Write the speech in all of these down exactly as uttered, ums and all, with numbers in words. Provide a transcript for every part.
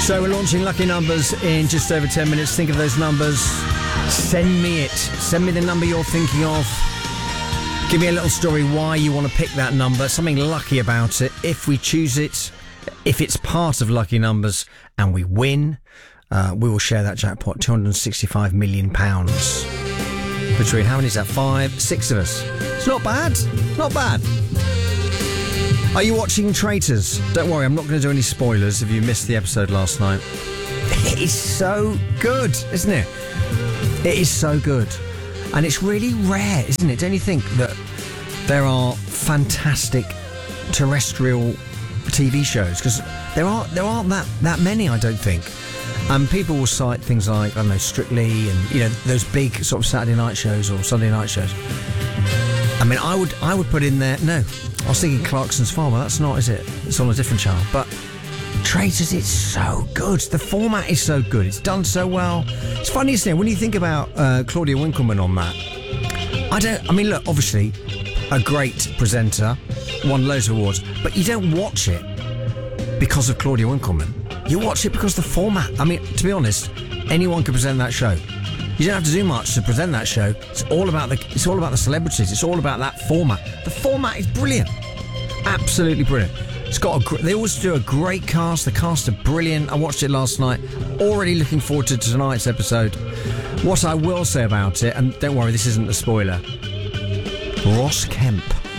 So we're launching Lucky Numbers in just over ten minutes. Think of those numbers. Send me it. Send me the number you're thinking of. Give me a little story why you want to pick that number. Something lucky about it. If we choose it, if it's part of Lucky Numbers and we win, uh, we will share that jackpot. two hundred sixty-five million pounds. Between, how many is that? Five, six of us. It's not bad. Not bad. Are you watching Traitors? Don't worry, I'm not going to do any spoilers if you missed the episode last night. It is so good, isn't it? It is so good. And it's really rare, isn't it? Don't you think that there are fantastic terrestrial T V shows? Because there aren't, there aren't that, that many, I don't think. And people will cite things like, I don't know, Strictly and, you know, those big sort of Saturday night shows or Sunday night shows. I mean, I would I would put in there, no, I was thinking Clarkson's Farm, but that's not, is it? It's on a different channel. But Traitors, it's so good. The format is so good. It's done so well. It's funny, isn't it? When you think about uh, Claudia Winkleman on that, I don't, I mean, look, obviously, a great presenter, won loads of awards, but you don't watch it because of Claudia Winkleman. You watch it because of the format. I mean, to be honest, anyone can present that show. You don't have to do much to present that show. It's all about the it's all about the celebrities. It's all about that format. The format is brilliant. Absolutely brilliant. It's got a, they always do a great cast. The cast are brilliant. I watched it last night. Already looking forward to tonight's episode. What I will say about it, and don't worry, this isn't a spoiler. Ross Kemp.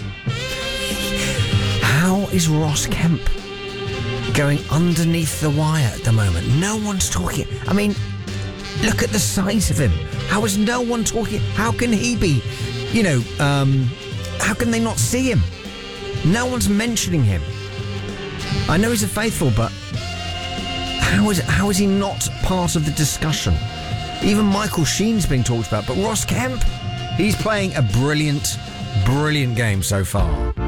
How is Ross Kemp going underneath the wire at the moment? No one's talking. I mean, look at the size of him. How is no one talking? How can he be, you know, um, how can they not see him? No one's mentioning him. I know he's a faithful, but how is how is he not part of the discussion? Even Michael Sheen's being talked about, but Ross Kemp, he's playing a brilliant, brilliant game so far.